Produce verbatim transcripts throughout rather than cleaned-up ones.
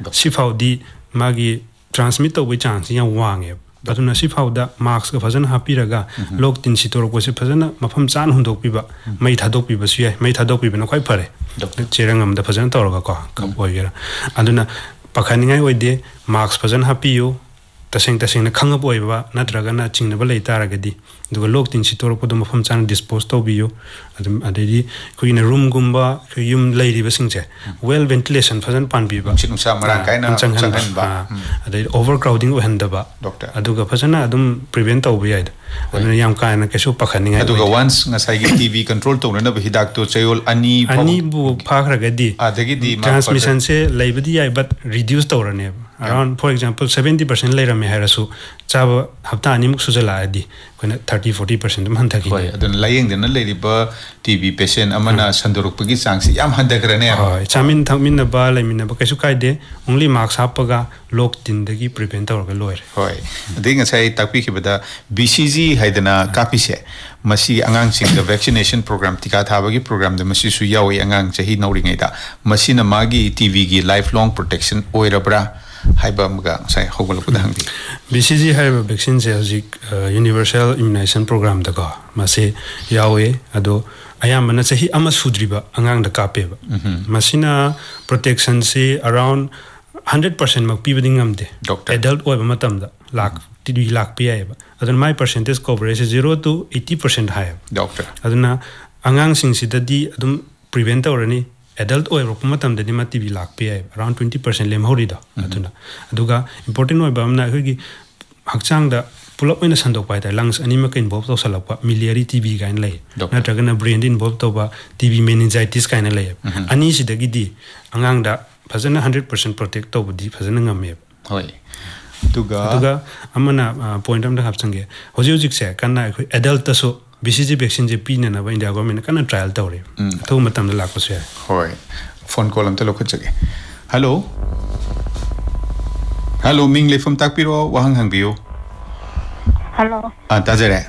Sifaudi Magi transmit away chance yang wang Baduna Sifauda marks of Fazan Hapiraga, locked in Sitor was a Fazana, Mafam San Hundopiba, made Hadopiba, made Hadopiba, no quite pare. Cherangam the Fazan Torga, Kapoya. Aduna Pakaninga Wede, marks Fazan Happio, Tasing Tasing the Kangaboiva, Natragana, Chinabale Taragadi. The locked in Sitor Podum from San disposed of you at the Queen a room gumba, Yum lady Basinche. Well ventilation Fazan Panbiba, the overcrowding Wendaba, Doctor Aduga Fazana, Adum prevent obiad. Young kind of Casho Pakaning. Aduga once Nasai T V control to another Hidacto Sayol Ani Ani Bu Pakragadi, transmission say Labadi, but reduced our name. Around, for example, seventy percent later, me harasu, Chava Haptani Muxuzaladi, when thirty forty percent of Mantaki. Then lying the lady bar T V patient Amana Sandorupagi Sanksi, Yam Handagrane. Chamin Tamina Bal, I mean, Bakasukai de, only Max Hapaga locked in the prevent our lawyer. Hoy, the thing is, I Tapiki with the B C Z Haidana Kapise. Masi angang sing the vaccination program tika thabagi program the masi su yawi angang chahi nauringai da masi na magi T V gi lifelong protection oirabra haiba mga sai hogol pudang di B C G haiba vaccine se hojik universal immunization program da ka masi yawi ado ayam mana chahi ama sudriba angang da kape ba masina protection se around one hundred percent mak pibading amde adult oiba matam da lak T lakh P I. Adun my percentage coverage is zero to eighty percent higher. Doctor. Aduna angang sing sidadi adum prevent or any adult oil rokumatam the Nima T V lakh P I around twenty percent lem horida. Aduna aduga important oil bamna higi hakchang da pull up in a sandok by the lungs animak involved of salapa miliary T V kind lay. Natragana brain involved over T V meningitis kind of lay. Ani sidagidi angang da fazana one hundred percent protect over the fazananga me. Hoy. Tuga Tuga Amana point of the Hapsange. Hojuzik say, can I adult so B C G vaccine pin and India government can a trial theory. Two matam the lacos. Hoy. Phone call on the local. Hello. Hello, Mingley from Takpiro, Wahang Hangview. Hello. Ah, Tazere.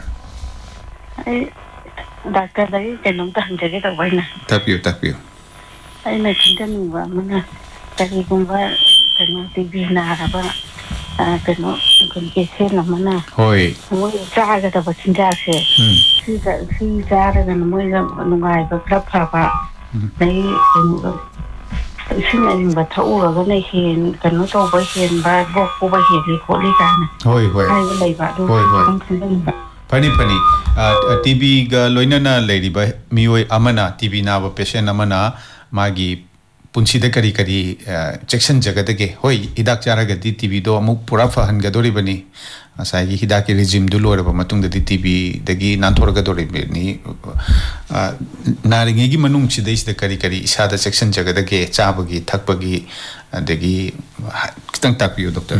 Doctor, I cannot get away. Tap you, tap you. I met them, Mana, Takigumba, T V Naraba. Cannot get him, Mana. Hoy. We tried at a Chinjase. She's a she's out and a Moya, but Club Papa. They shouldn't but all of the nation cannot over here and bad walk over here. Hoy, hoy. I will leave that. Hoy, Penny Penny. Uh, T V Loinana lady by Mioi Amana, T V Nava patient Amana, Magi. Punsida kari kari section jagadage hoy hidak charagadi T V do amuk pura fahan gadori bani asai hidak regime du lore ba matung da T V dagi nanthor gadori ni naringe gi manung chidai sida kari kari isada section jagadage chabagi thakbagi dagi kitang takpiyo doctor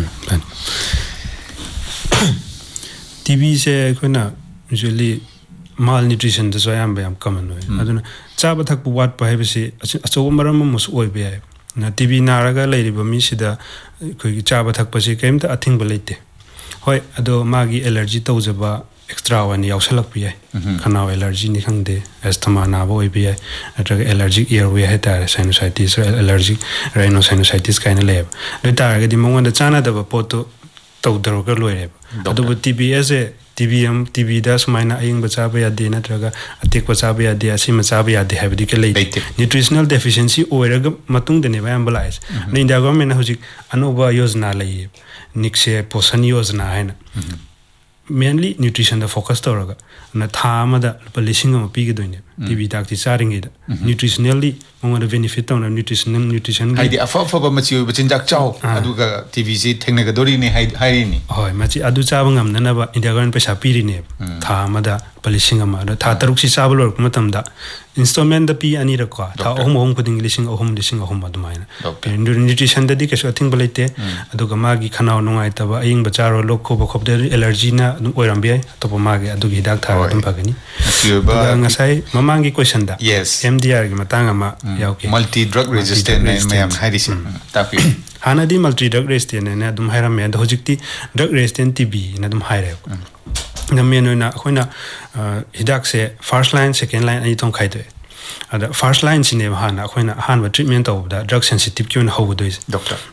T V se kona usually malnutrition the soyam be am common way aduna chaba thak bu wat pa hebisi acho maram mus oi be na T V naraga leiri ba mi sida koi chaba thak pa se kem ta athing ba leite hoi ado magi allergy to jaba extra one yausalak pi ai khana allergy ni khangde asthma na bo oi bi ai atraga allergic airway heta sinusitis allergic rhinosinusitis kind of lab le taraga di monga da chana da ba poto to daro ga loire ado T V as a T V M T V das maina aying bacha ba yade na traga atik bacha ba yade asi macha ba yade habdi ke leite nutritional deficiency oiraga matung de ne ba ambulance na India government na hojik anoba yojana lai nikshe posan yojana hai na mainly nutrition da focus toraga na thama da policing ma pi ge doine T V dak ti charing ge nutritionally monga da benefit on nutritional nutrition hai di afa afa ba machi ba chinjak chau aduga T V si thengna ga dori ni hai hai ni hoi machi adu chaba ngam na ba India government pesa pi ri ne thama da policing ma da tha taruk si chaba lor matam da installment da pi ani ra ko tha ohum ohum puding lising ohum lising ohum adumaina nutrition da di ke so thing balite aduga magi khana nungai ta ba aying ba charo lok ko ba khop de allergy na oiram bi to ba magi adugi dak tha dum pagani ba ngasai mamangi question da yes M D R gi matanga ma yauki multi drug resistant ne mayam hairisi tapi hana di multi drug resistant ne dum hairam me da hojikti drug resistant T B na dum haire na meno na khoina hidak se first line second line ani thong khai de ada first line sine hana khoina han ba treatment of da drug sensitive kyun ho do is doctor